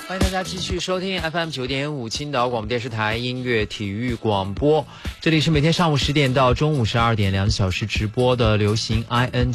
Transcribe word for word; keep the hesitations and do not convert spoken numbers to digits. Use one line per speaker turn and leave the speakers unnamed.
欢迎大家继续收听 F M 九点五青岛广播电视台音乐体育广播，这里是每天上午十点到中午十二点两小时直播的流行 I N